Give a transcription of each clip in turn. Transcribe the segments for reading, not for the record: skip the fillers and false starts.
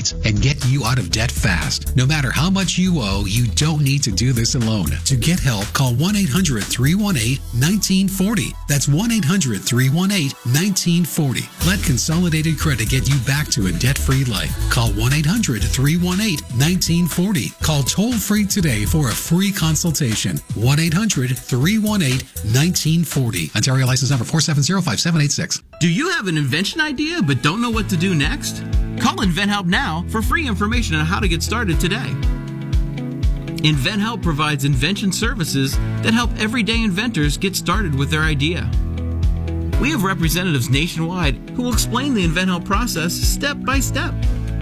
rates and get you out of debt fast. No matter how much you owe, you don't need to do this alone. To get help, call 1-800-318-1940. That's 1-800-318-1940. Let Consolidated Credit get you back to a debt-free life. Call 1-800-318-1940. Call toll-free today for a free consultation. 1-800-318-1940. Ontario license number 4705786. Do you have an invention idea but don't know what to do next? Call InventHelp now for free information on how to get started today. InventHelp provides invention services that help everyday inventors get started with their idea. We have representatives nationwide who will explain the InventHelp process step by step.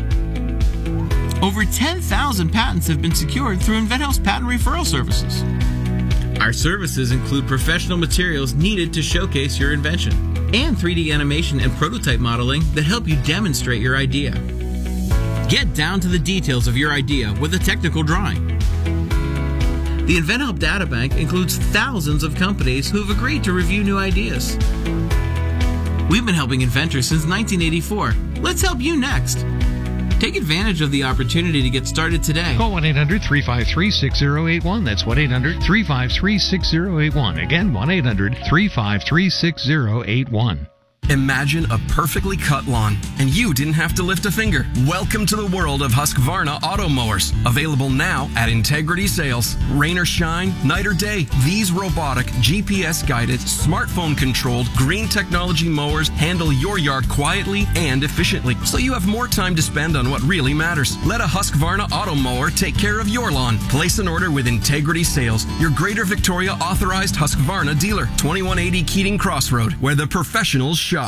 Over 10,000 patents have been secured through InventHelp's patent referral services. Our services include professional materials needed to showcase your invention and 3D animation and prototype modeling that help you demonstrate your idea. Get down to the details of your idea with a technical drawing. The InventHelp Databank includes thousands of companies who have agreed to review new ideas. We've been helping inventors since 1984. Let's help you next. Take advantage of the opportunity to get started today. Call 1-800-353-6081. That's 1-800-353-6081. Again, 1-800-353-6081. Imagine a perfectly cut lawn, and you didn't have to lift a finger. Welcome to the world of Husqvarna auto mowers. Available now at Integrity Sales. Rain or shine, night or day, these robotic, GPS-guided, smartphone-controlled, green technology mowers handle your yard quietly and efficiently, so you have more time to spend on what really matters. Let a Husqvarna auto mower take care of your lawn. Place an order with Integrity Sales, your Greater Victoria authorized Husqvarna dealer. 2180 Keating Crossroad, where the professionals shop.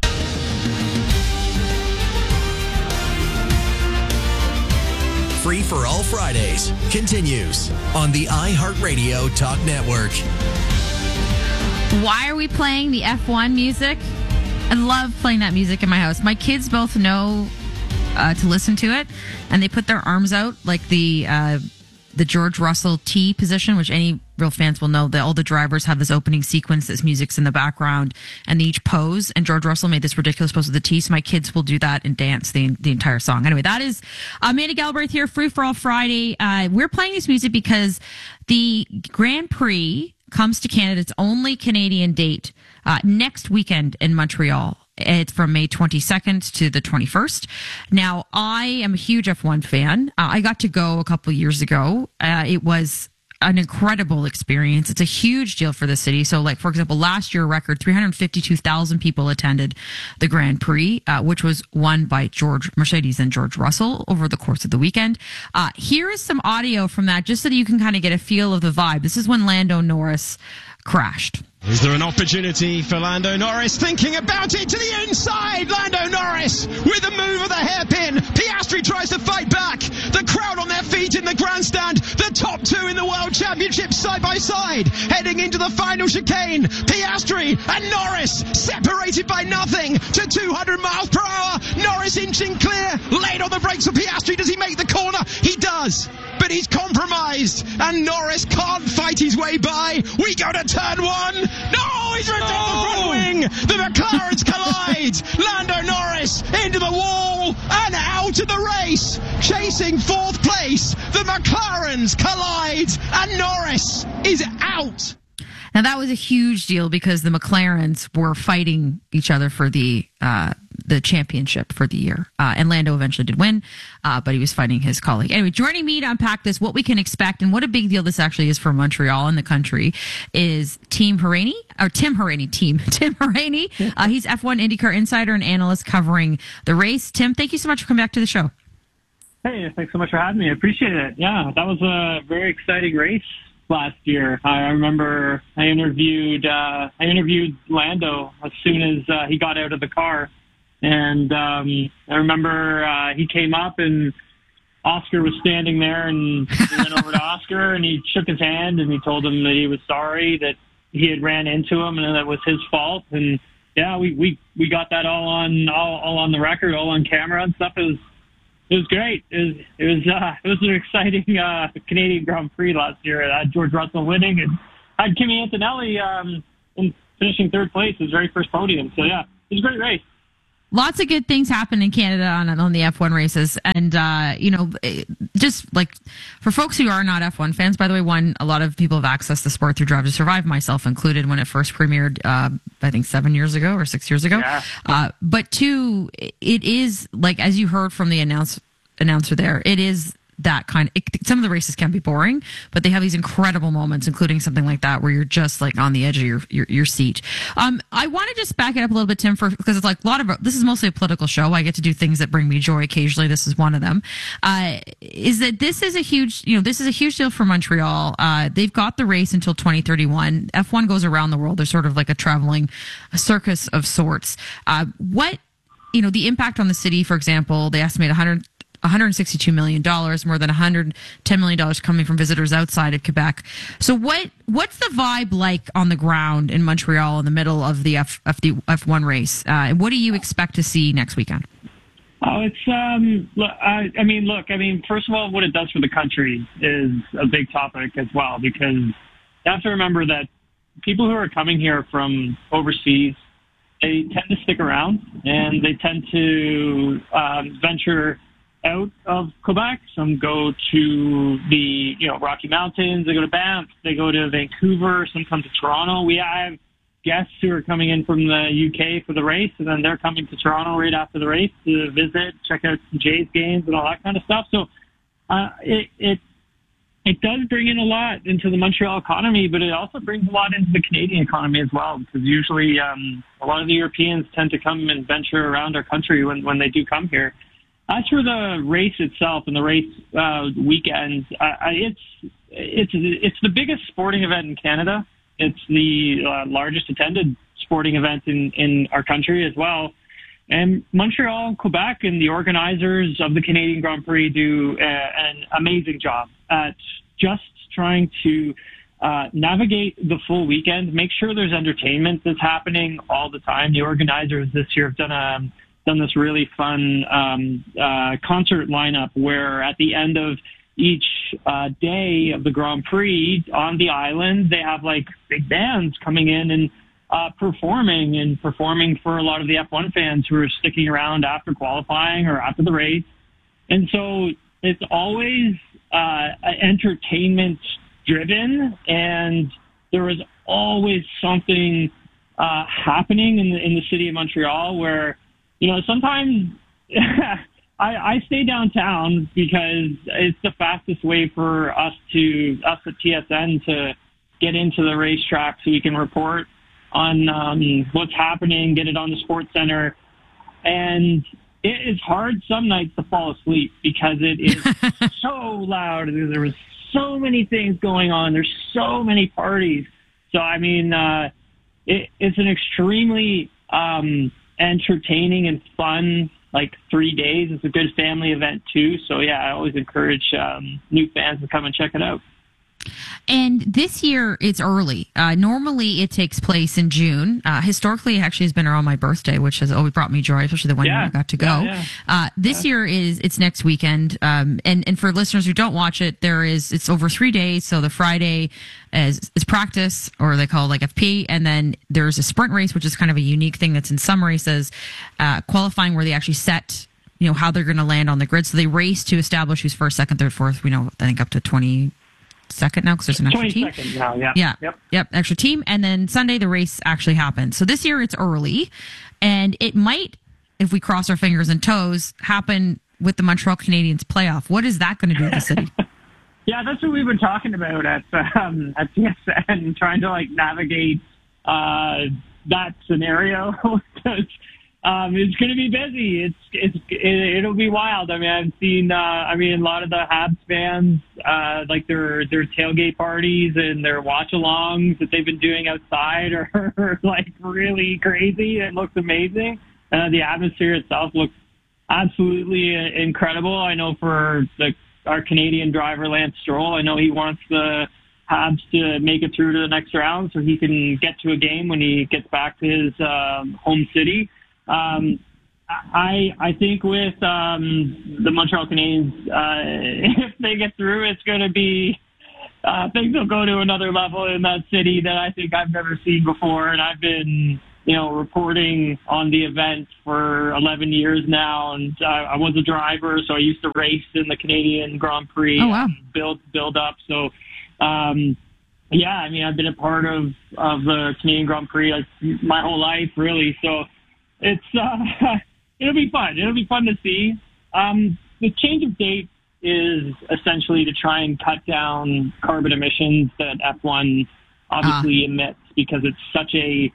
Free for All Fridays continues on the iHeartRadio Talk Network. Why are we playing the F1 music? I love playing that music in my house. My kids both know to listen to it, and they put their arms out like the George Russell T position, which any real fans will know that all the drivers have this opening sequence, this music's in the background, and they each pose. And George Russell made this ridiculous pose with the T, so my kids will do that and dance the entire song. Anyway, that is Amanda Galbraith here, Free for All Friday. We're playing this music because the Grand Prix comes to Canada, its only Canadian date, next weekend in Montreal. It's from May 22nd to the 21st. Now, I am a huge F1 fan. I got to go a couple years ago. It was an incredible experience. It's a huge deal for the city. So, like, for example, last year, a record 352,000 people attended the Grand Prix, which was won by Mercedes and George Russell over the course of the weekend. Here is some audio from that, just so that you can kind of get a feel of the vibe. This is when Lando Norris crashed. Is there an opportunity for Lando Norris? Thinking about it to the inside. Lando Norris with a move of the hairpin. Piastri tries to fight back. The crowd on their feet in the grandstand. The top two in the World Championship side by side. Heading into the final chicane. Piastri and Norris separated by nothing to 200 miles per hour. Norris inching clear. Late on the brakes for Piastri. Does he make the corner? He does. But he's compromised. And Norris can't fight his way by. We go to turn one. No, he's ripped off the front wing. The McLarens collide. Lando Norris into the wall and out of the race. Chasing fourth place. The McLarens collide and Norris is out. Now, that was a huge deal because the McLarens were fighting each other for the championship for the year. And Lando eventually did win, but he was fighting his colleague. Anyway, joining me to unpack this, what we can expect, and what a big deal this actually is for Montreal and the country, is Tim Hauraney. Tim Hauraney. He's F1 IndyCar insider and analyst covering the race. Tim, thank you so much for coming back to the show. Hey, thanks so much for having me. I appreciate it. Yeah, that was a very exciting race last year. I remember I interviewed Lando as soon as he got out of the car. And I remember he came up and Oscar was standing there, and he went over to Oscar and he shook his hand and he told him that he was sorry that he had ran into him and that it was his fault. And yeah, we got that all on the record, all on camera and stuff. It was great. It was an exciting Canadian Grand Prix last year. It had George Russell winning and had Kimi Antonelli in finishing third place, his very first podium. So yeah, it was a great race. Lots of good things happen in Canada on the F1 races. And, just like for folks who are not F1 fans, by the way, a lot of people have accessed the sport through Drive to Survive, myself included, when it first premiered, I think 7 years ago or 6 years ago. Yeah. But two, it is like, as you heard from the announcer there, it is that kind of, some of the races can be boring, but they have these incredible moments, including something like that where you're just like on the edge of your seat. I want to just back it up a little bit, Tim, because it's like this is mostly a political show. I get to do things that bring me joy occasionally. This is one of them. Is that this is a huge deal for Montreal. They've got the race until 2031. F1 goes around the world. They're sort of like a traveling circus of sorts. The impact on the city, for example, they estimate $162 million, more than $110 million coming from visitors outside of Quebec. So what's the vibe like on the ground in Montreal in the middle of the F1 race? What do you expect to see next weekend? Oh, it's, first of all, what it does for the country is a big topic as well, because you have to remember that people who are coming here from overseas, they tend to stick around and they tend to venture out of Quebec. Some go to the Rocky Mountains, they go to Banff, they go to Vancouver, some come to Toronto. We have guests who are coming in from the UK for the race, and then they're coming to Toronto right after the race to visit, check out some Jays games and all that kind of stuff. So it does bring in a lot into the Montreal economy, but it also brings a lot into the Canadian economy as well, because usually a lot of the Europeans tend to come and venture around our country when they do come here. As for the race itself and the race weekend, it's the biggest sporting event in Canada. It's the largest attended sporting event in our country as well. And Montreal and Quebec and the organizers of the Canadian Grand Prix do an amazing job at just trying to navigate the full weekend, make sure there's entertainment that's happening all the time. The organizers this year have done this really fun concert lineup where at the end of each day of the Grand Prix on the island, they have like big bands coming in and performing for a lot of the F1 fans who are sticking around after qualifying or after the race. And so it's always entertainment driven, and there is always something happening in the city of Montreal where, sometimes I stay downtown because it's the fastest way for us at TSN to get into the racetrack so we can report on what's happening, get it on the Sports Center. And it is hard some nights to fall asleep because it is so loud. There was so many things going on. There's so many parties. So, it's an extremely entertaining and fun 3 days. It's a good family event too. So yeah, I always encourage new fans to come and check it out. And this year it's early. Normally it takes place in June. Historically, it actually has been around my birthday, which has always brought me joy, especially the one year I got to go. This year it's next weekend. And for listeners who don't watch it, it's over 3 days. So the Friday is practice, or they call it FP. And then there's a sprint race, which is kind of a unique thing that's in some races, qualifying where they actually set how they're going to land on the grid. So they race to establish who's first, second, third, fourth. We know, I think up to 22nd now because there's an extra team. 22nd now, yeah. Yep, extra team. And then Sunday, the race actually happens. So this year it's early, and it might, if we cross our fingers and toes, happen with the Montreal Canadiens playoff. What is that going to do to the city? Yeah, that's what we've been talking about at TSN, trying to navigate that scenario. It's going to be busy. It'll be wild. I've seen a lot of the Habs fans their tailgate parties and their watch-alongs that they've been doing outside are really crazy. It looks amazing. The atmosphere itself looks absolutely incredible. I know for our Canadian driver Lance Stroll, I know he wants the Habs to make it through to the next round so he can get to a game when he gets back to his home city. I think with the Montreal Canadiens, if they get through, it's going to be things will go to another level in that city that I think I've never seen before. And I've been reporting on the event for 11 years now, and I was a driver, so I used to race in the Canadian Grand Prix. Oh, wow. Build up. So, I've been a part of the Canadian Grand Prix like my whole life, really. So it's it'll be fun. It'll be fun to see. The change of date is essentially to try and cut down carbon emissions that F1 obviously emits, because it's such a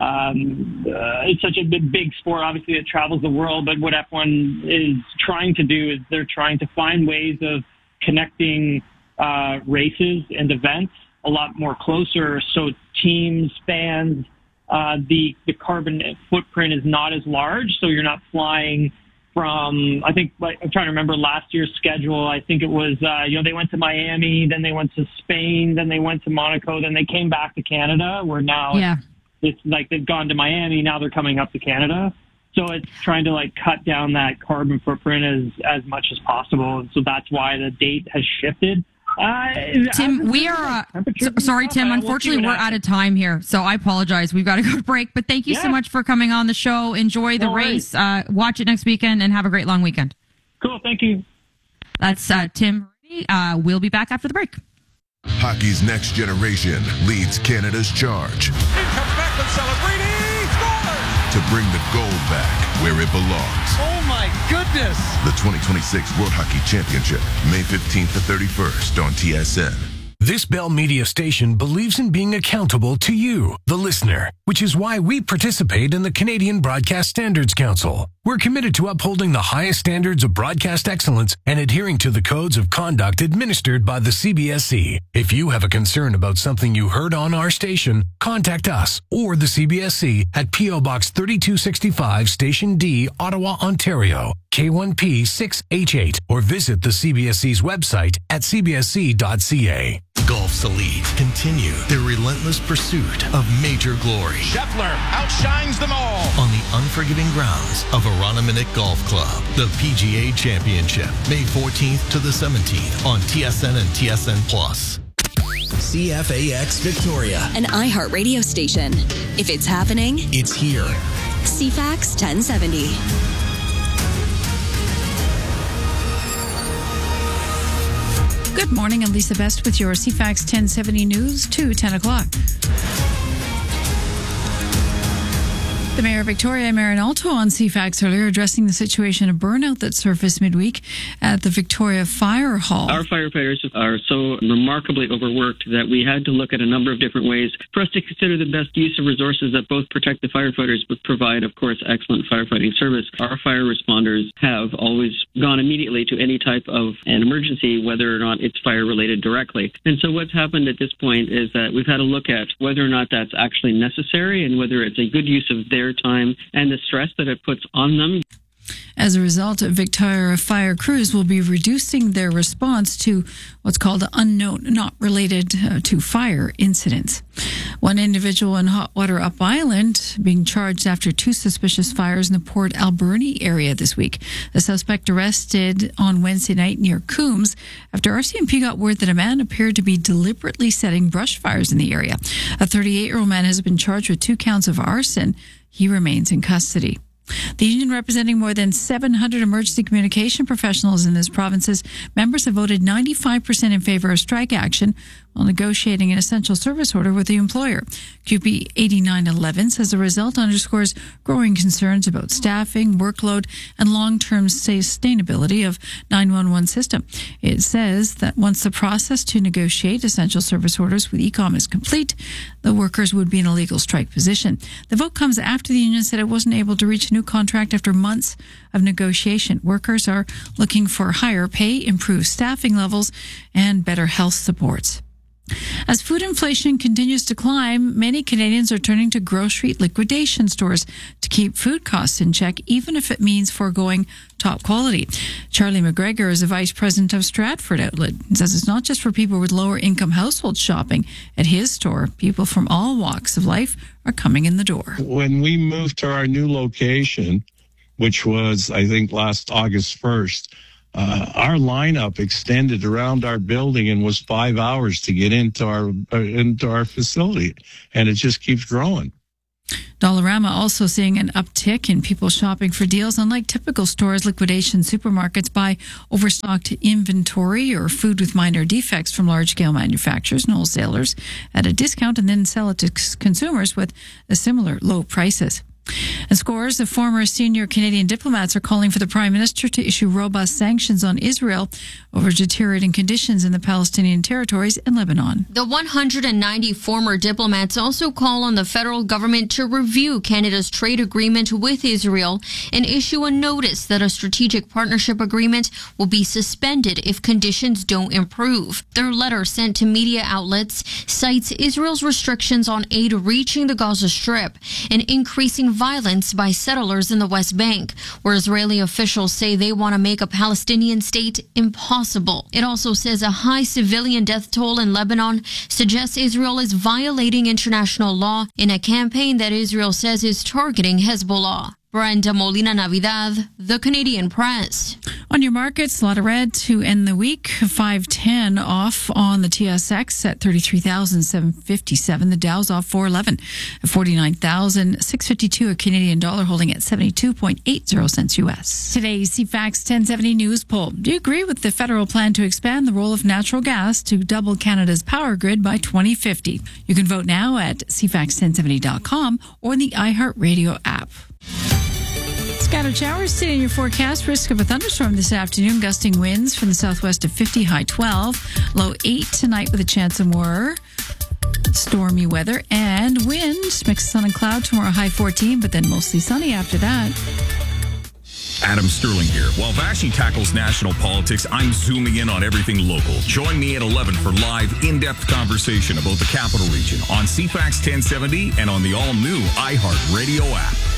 big sport, obviously, that travels the world. But what F1 is trying to do is they're trying to find ways of connecting races and events a lot more closer, so teams, fans, the carbon footprint is not as large, so you're not flying from, I'm trying to remember last year's schedule. I think it was, they went to Miami, then they went to Spain, then they went to Monaco, then they came back to Canada, where now it's like they've gone to Miami, now they're coming up to Canada. So it's trying to cut down that carbon footprint as much as possible. And so that's why the date has shifted. Tim, we are sorry, Tim. Unfortunately, we're out of time here, so I apologize. We've got to go to break. But thank you so much for coming on the show. Enjoy the race. Watch it next weekend, and have a great long weekend. Cool. Thank you. That's Tim. We'll be back after the break. Hockey's next generation leads Canada's charge. In comes Macklin Celebrini, scores! To bring the gold back where it belongs. Oh my goodness! The 2026 World Hockey Championship, May 15th to 31st on TSN. This Bell Media station believes in being accountable to you, the listener, which is why we participate in the Canadian Broadcast Standards Council. We're committed to upholding the highest standards of broadcast excellence and adhering to the codes of conduct administered by the CBSC. If you have a concern about something you heard on our station, contact us or the CBSC at P.O. Box 3265, Station D, Ottawa, Ontario, K1P 6H8, or visit the CBSC's website at cbsc.ca. Golf's elite continue their relentless pursuit of major glory. Scheffler outshines them all. On the unforgiving grounds of Aroniminick Golf Club, the PGA Championship, May 14th to the 17th on TSN and TSN Plus. CFAX Victoria, an iHeart radio station. If it's happening, it's here. CFAX 1070. Good morning, I'm Lisa Best with your CFAX 1070 news to 10 o'clock. The Mayor of Victoria, Marin Alto, on CFAX earlier, addressing the situation of burnout that surfaced midweek at the Victoria Fire Hall. Our firefighters are so remarkably overworked that we had to look at a number of different ways for us to consider the best use of resources that both protect the firefighters but provide, of course, excellent firefighting service. Our fire responders have always gone immediately to any type of an emergency, whether or not it's fire-related directly. And so what's happened at this point is that we've had to look at whether or not that's actually necessary and whether it's a good use of their time and the stress that it puts on them. As a result, Victoria fire crews will be reducing their response to what's called unknown, not related to fire incidents. One individual in Hotwater Up Island being charged after two suspicious fires in the Port Alberni area this week. The suspect arrested on Wednesday night near Coombs after RCMP got word that a man appeared to be deliberately setting brush fires in the area. A 38-year-old man has been charged with 2 counts of arson. He remains in custody. The union, representing more than 700 emergency communication professionals in this province's members, have voted 95% in favor of strike action while negotiating an essential service order with the employer. QP 8911 says the result underscores growing concerns about staffing, workload, and long-term sustainability of 911 system. It says that once the process to negotiate essential service orders with ECOM is complete, the workers would be in a legal strike position. The vote comes after the union said it wasn't able to reach a new contract after months of negotiation. Workers are looking for higher pay, improved staffing levels, and better health supports. As food inflation continues to climb, many Canadians are turning to grocery liquidation stores to keep food costs in check, even if it means foregoing top quality. Charlie McGregor is the vice president of Stratford Outlet. He says it's not just for people with lower income households shopping at his store. People from all walks of life are coming in the door. When we moved to our new location, which was, I think, last August 1st, our lineup extended around our building and was 5 hours to get into our facility, and it just keeps growing. Dollarama also seeing an uptick in people shopping for deals. Unlike typical stores, liquidation supermarkets buy overstocked inventory or food with minor defects from large-scale manufacturers and wholesalers at a discount and then sell it to consumers with a similar low prices. And scores of former senior Canadian diplomats are calling for the Prime Minister to issue robust sanctions on Israel over deteriorating conditions in the Palestinian territories and Lebanon. The 190 former diplomats also call on the federal government to review Canada's trade agreement with Israel and issue a notice that a strategic partnership agreement will be suspended if conditions don't improve. Their letter sent to media outlets cites Israel's restrictions on aid reaching the Gaza Strip and increasing violence by settlers in the West Bank, where Israeli officials say they want to make a Palestinian state impossible. It also says a high civilian death toll in Lebanon suggests Israel is violating international law in a campaign that Israel says is targeting Hezbollah. Brenda Molina Navidad, The Canadian Press. On your markets, a lot of red to end the week. 510 off on the TSX at 33,757. The Dow's off 411 at 49,652. A Canadian dollar holding at 72.80 cents U.S. Today's CFAX 1070 News poll. Do you agree with the federal plan to expand the role of natural gas to double Canada's power grid by 2050? You can vote now at cfax1070.com or the iHeartRadio app. Scattered showers today in your forecast. Risk of a thunderstorm this afternoon. Gusting winds from the southwest of 50, high 12. Low 8 tonight with a chance of more stormy weather and wind. Mix of sun and cloud tomorrow, high 14, but then mostly sunny after that. Adam Sterling here. While Vashi tackles national politics, I'm zooming in on everything local. Join me at 11 for live, in-depth conversation about the Capital Region on CFAX 1070 and on the all-new iHeartRadio app.